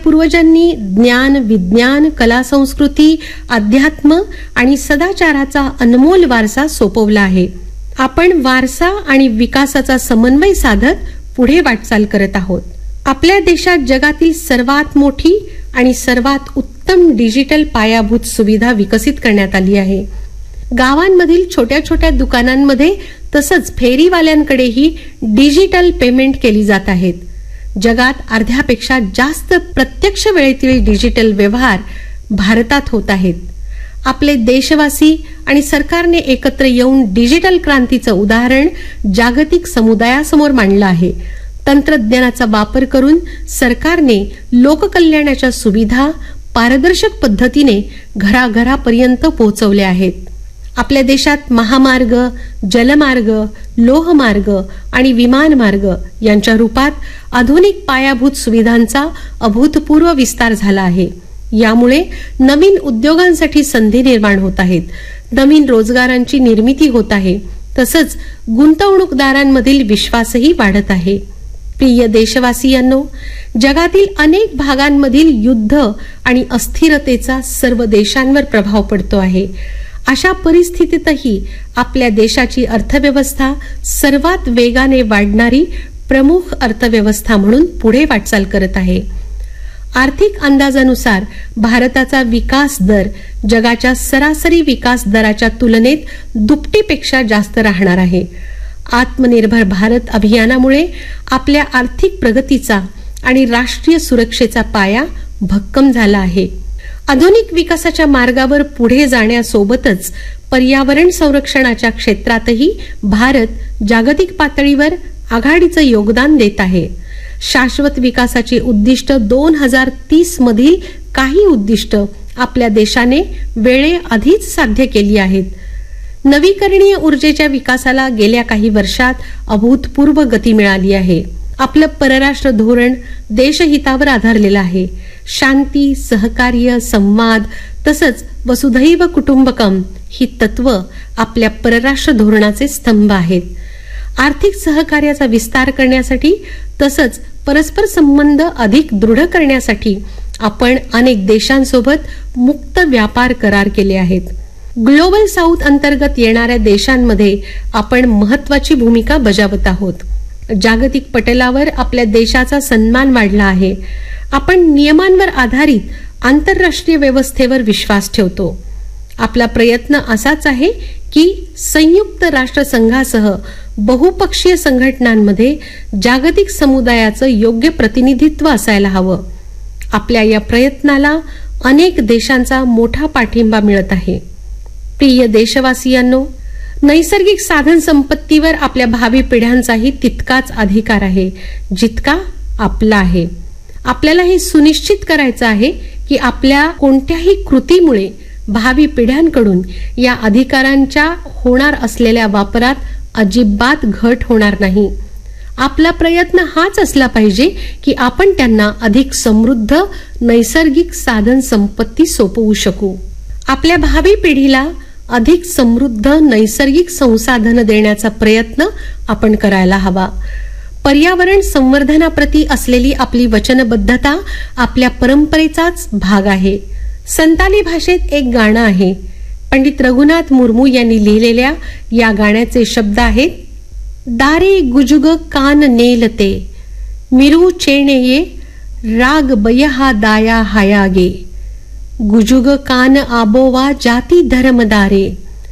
पूर्वजांनी ज्ञान, विज्ञान, कला, संस्कृती, अध्यात्म आणि सदाचाराचा अनमोल वारसा सोपवला आहे. आपण वारसा आणि विकासाचा समन्वय साधत पुढे वाटचाल करत आहोत. आपल्या देशात जगातील सर्वात मोठी आणि सर्वात उत्तम डिजिटल पायाभूत सुविधा विकसित करण्यात आली आहे. गावांमधील छोट्या छोट्या दुकानांमध्ये तसंच फेरीवाल्यांकडेही डिजिटल पेमेंट केली जात आहेत. जगात अर्ध्यापेक्षा जास्त प्रत्यक्ष वेळेतील डिजिटल व्यवहार भारतात होत आहेत. आपले देशवासी आणि सरकारने एकत्र येऊन डिजिटल क्रांतीचं उदाहरण जागतिक समुदायासमोर मांडलं आहे. तंत्रज्ञानाचा वापर करून सरकारने लोककल्याणाच्या सुविधा पारदर्शक पद्धतीने घराघरापर्यंत पोहोचवल्या आहेत. आपल्या देशात महामार्ग, जलमार्ग, लोहमार्ग आणि विमानमार्ग यांच्या रूपात आधुनिक पायाभूत सुविधांचा अभूतपूर्व विस्तार झाला आहे. यामुळे नवीन उद्योगांसाठी संधी निर्माण होत आहेत, नवीन रोजगारांची निर्मिती होत आहे, तसंच गुंतवणूकदारांमधील विश्वासही वाढत आहे. प्रिय देशवासियांनो, जगातील अनेक भागांमधील युद्ध आणि अस्थिरतेचा सर्व देशांवर प्रभाव पडतो आहे. अशा परिस्थितीतही आपल्या देशाची अर्थव्यवस्था सर्वात वेगाने वाढणारी प्रमुख अर्थव्यवस्था म्हणून पुढे वाटचाल करत आहे. आर्थिक अंदाजानुसार भारताचा विकास दर जगाच्या सरासरी विकास दराच्या तुलनेत दुपटीपेक्षा जास्त राहणार आहे. आत्मनिर्भर भारत अभियानामुळे आपल्या आर्थिक प्रगतीचा आणि राष्ट्रीय सुरक्षेचा पाया भक्कम झाला आहे. आधुनिक विकासाच्या मार्गावर पुढे जाण्यासोबतच पर्यावरण संरक्षणाच्या क्षेत्रातही भारत जागतिक पातळीवर आघाडीचं योगदान देत आहे. शाश्वत विकासाची उद्दिष्ट 2030 मधील काही उद्दिष्ट आपल्या देशाने वेळेआधीच साध्य केली आहेत. नवीकरणीय ऊर्जेच्या विकासाला गेल्या काही वर्षात अभूतपूर्व गती मिळाली आहे. आपलं परराष्ट्र धोरण देशहितावर आधारलेलं आहे. शांती, सहकार्य, संवाद तसंच वसुधैव कुटुंबकम ही तत्व आपल्या परराष्ट्र धोरणाचे स्तंभ आहेत. आर्थिक सहकार्याचा विस्तार करण्यासाठी तसंच परस्पर संबंध अधिक दृढ करण्यासाठी आपण अनेक देशांसोबत मुक्त व्यापार करार केले आहेत. ग्लोबल साऊथ अंतर्गत येणाऱ्या देशांमध्ये आपण महत्वाची भूमिका बजावत आहोत. जागतिक पटलावर आपल्या देशाचा सन्मान वाढला आहे. आपण नियमांवर आधारित आंतरराष्ट्रीय व्यवस्थेवर विश्वास ठेवतो. आपला प्रयत्न असाच आहे की संयुक्त राष्ट्रसंघासह बहुपक्षीय संघटनांमध्ये जागतिक समुदायाचं योग्य प्रतिनिधित्व असायला हवं. आपल्या या प्रयत्नाला अनेक देशांचा मोठा पाठिंबा मिळत आहे. प्रिय देशवासियांनो, नैसर्गिक साधन संपत्तीवर आपल्या भावी पिढ्यांचाही तितकाच अधिकार आहे जितका आपला आहे. आपल्याला हे सुनिश्चित करायचं आहे की आपल्या कोणत्याही कृतीमुळे भावी पिढ्यांकडून या अधिकारांच्या होणार असलेल्या वापरात अजिबात घट होणार नाही. आपला प्रयत्न हाच असला पाहिजे की आपण त्यांना अधिक समृद्ध नैसर्गिक साधन संपत्ती सोपवू शकू. आपल्या भावी पिढीला अधिक समृद्ध नैसर्गिक संसाधन देण्याचा प्रयत्न आपण करायला हवा. पर्यावरण संवर्धनाप्रती असलेली आपली वचनबद्धता आपल्या परंपरेचाच भाग आहे. संताली भाषेत एक गाणं आहे. पंडित रघुनाथ मुर्मू यांनी लिहिलेल्या या गाण्याचे शब्द आहेत: दारे गुजुग कान नेलते मिरू चेणये राग बयहा दाया हायागे गुजुग कान आबोवा जाती धर्मदारे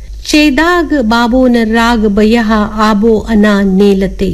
चेदाग बाबोन राग बयहा आबो अना नेलते.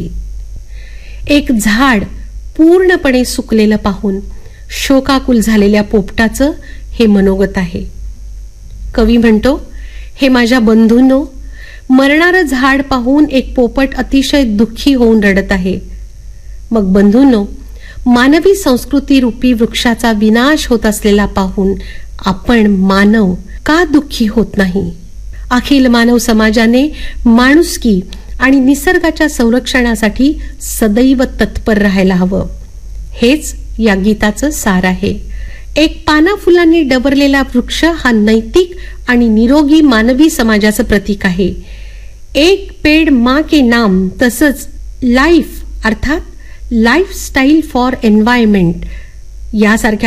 एक झाड पूर्णपणे सुकलेलं पाहून शोकाकुल झालेल्या पोपटाचं हे मनोगत आहे. कवी म्हणतो, हे माझ्या बंधूंनो, मरणारं झाड पाहून एक पोपट अतिशय दुःखी होऊन रडत आहे. मग बंधूंनो, मानवी संस्कृती रूपी वृक्षाचा विनाश होत असलेला पाहून आपण मानव का दुःखी होत नाही? अखिल मानव समाजाने माणुसकी आणि निसर्गाच्या संरक्षणासाठी सदैव तत्पर राहायला हवं. हेच या गीताचं सार आहे. एक पाना फुलांनी डबरलेला वृक्ष हा नैतिक आणि निरोगी मानवी समाजाचं प्रतीक आहे. एक पेड़ माँ के नाम तसंच लाईफ अर्थात लाईफस्टाईल फॉर एन्व्हायरमेंट यासारख्या